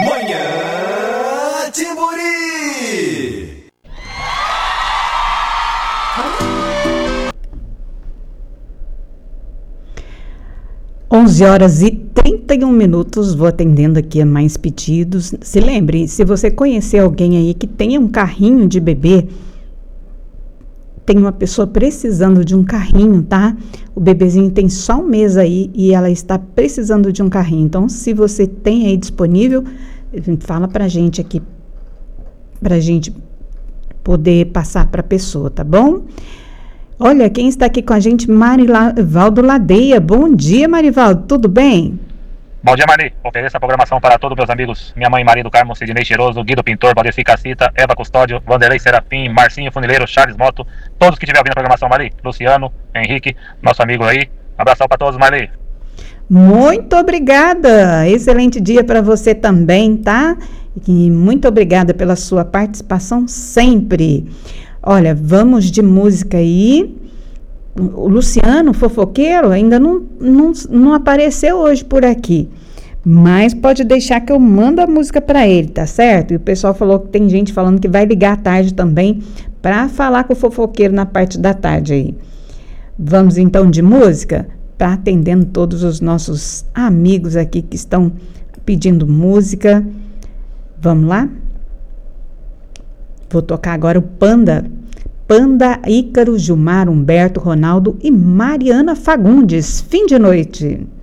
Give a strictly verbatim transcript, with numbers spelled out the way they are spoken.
Manhã Timburi. onze horas e trinta e um minutos, vou atendendo aqui a mais pedidos. Se lembre, se você conhecer alguém aí que tenha um carrinho de bebê, tem uma pessoa precisando de um carrinho, tá? O bebezinho tem só um mês aí e ela está precisando de um carrinho. Então, se você tem aí disponível, fala pra gente aqui, pra gente poder passar pra pessoa, tá bom? Olha, quem está aqui com a gente, Marivaldo Ladeia. Bom dia, Marivaldo, tudo bem? Bom dia, Marli. Ofereço a programação para todos meus amigos. Minha mãe, Maria do Carmo, Sidney Cheiroso, Guido Pintor, Valdeci Cacita, Eva Custódio, Vanderlei Serafim, Marcinho Funileiro, Charles Moto, todos que estiverem ouvindo a programação, Marli. Luciano, Henrique, nosso amigo aí. Abração para todos, Marli. Muito obrigada. Excelente dia para você também, tá? E muito obrigada pela sua participação sempre. Olha, vamos de música aí. O Luciano, fofoqueiro, ainda não, não, não apareceu hoje por aqui. Mas pode deixar que eu mando a música para ele, tá certo? E o pessoal falou que tem gente falando que vai ligar à tarde também para falar com o fofoqueiro na parte da tarde aí. Vamos então de música, tá atendendo todos os nossos amigos aqui que estão pedindo música. Vamos lá? Vou tocar agora o Panda. Panda, Ícaro, Gilmar, Humberto, Ronaldo e Mariana Fagundes. Fim de noite.